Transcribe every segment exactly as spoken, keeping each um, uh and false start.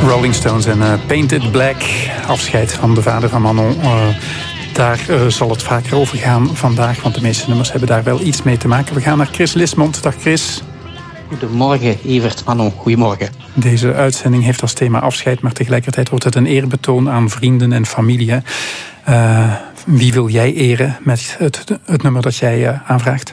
Rolling Stones en uh, Painted Black. Afscheid van de vader van Manon. Uh, daar uh, zal het vaker over gaan vandaag, want de meeste nummers hebben daar wel iets mee te maken. We gaan naar Chris Lismond. Dag Chris. Goedemorgen, Evert, Manon. Goedemorgen. Deze uitzending heeft als thema afscheid, maar tegelijkertijd wordt het een eerbetoon aan vrienden en familie. Uh, wie wil jij eren met het, het nummer dat jij uh, aanvraagt?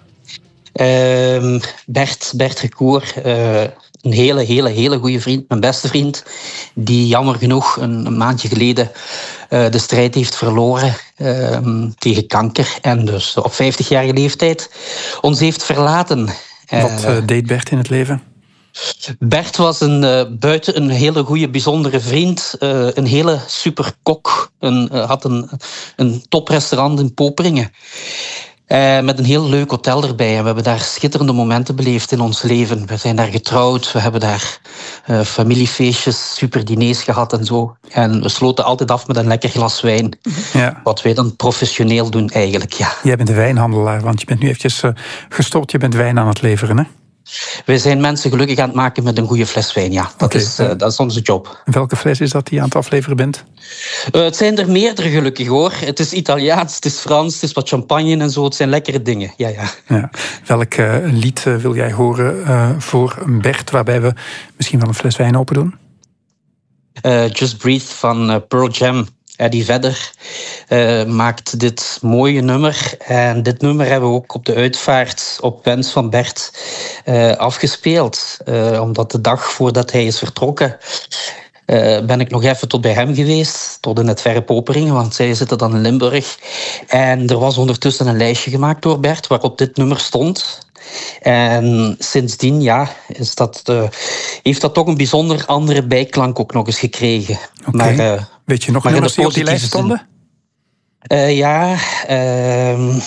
Uh, Bert, Bert Recour, uh, een hele, hele, hele goede vriend, mijn beste vriend, die jammer genoeg een, een maandje geleden uh, de strijd heeft verloren uh, tegen kanker en dus op vijftigjarige leeftijd ons heeft verlaten. Wat uh, deed Bert in het leven? Bert was een, uh, buiten een hele goede, bijzondere vriend. Uh, een hele super kok. Een, uh, had een, een toprestaurant in Poperingen. Uh, met een heel leuk hotel erbij. En we hebben daar schitterende momenten beleefd in ons leven. We zijn daar getrouwd. We hebben daar uh, familiefeestjes, super diners gehad en zo. En we sloten altijd af met een lekker glas wijn. Ja. Wat wij dan professioneel doen eigenlijk, ja. Jij bent de wijnhandelaar, want je bent nu eventjes uh, gestopt. Je bent wijn aan het leveren, hè? Wij zijn mensen gelukkig aan het maken met een goede fles wijn, ja. Dat, okay. is, uh, dat is onze job. Welke fles is dat die je aan het afleveren bent? Uh, het zijn er meerdere gelukkig, hoor. Het is Italiaans, het is Frans, het is wat champagne en zo. Het zijn lekkere dingen, ja, ja. ja. Welk uh, lied uh, wil jij horen uh, voor Bert, waarbij we misschien wel een fles wijn open doen? Uh, Just Breathe van uh, Pearl Jam. Eddie Vedder uh, maakt dit mooie nummer. En dit nummer hebben we ook op de uitvaart op wens van Bert uh, afgespeeld. Uh, omdat de dag voordat hij is vertrokken, uh, ben ik nog even tot bij hem geweest. Tot in het verre Poperingen, want zij zitten dan in Limburg. En er was ondertussen een lijstje gemaakt door Bert waarop dit nummer stond. En sindsdien ja, is dat, uh, heeft dat toch een bijzonder andere bijklank ook nog eens gekregen. Okay. Maar, uh, weet je nog nummers die op die lijst stonden? Uh, ja, uh, uh,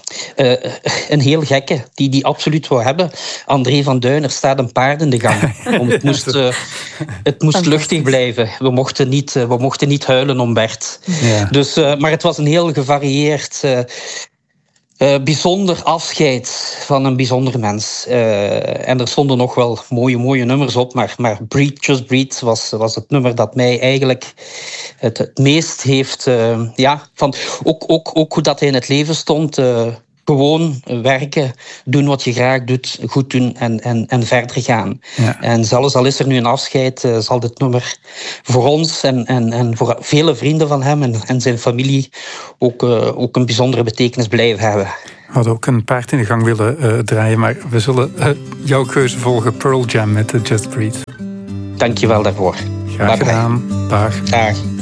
een heel gekke, die die absoluut wou hebben. André van Duin, er staat een paard in de gang. Om, het moest, uh, het moest luchtig blijven. We mochten niet, uh, we mochten niet huilen om Bert. Ja. Dus, uh, maar het was een heel gevarieerd... Uh, Uh, bijzonder afscheid van een bijzonder mens. Uh, en er stonden nog wel mooie, mooie nummers op, maar, maar Breathe, Just Breathe was, was het nummer dat mij eigenlijk het, het meest heeft... Uh, ja, van, ook, ook, ook hoe dat hij in het leven stond... Uh, Gewoon werken, doen wat je graag doet, goed doen en, en, en verder gaan. Ja. En zelfs al is er nu een afscheid, uh, zal dit nummer voor ons en, en, en voor vele vrienden van hem en, en zijn familie ook, uh, ook een bijzondere betekenis blijven hebben. We hadden ook een paard in de gang willen uh, draaien, maar we zullen uh, jouw keuze volgen. Pearl Jam met uh, Just Breathe. Dank je wel daarvoor. Graag gedaan. Dag. Dag.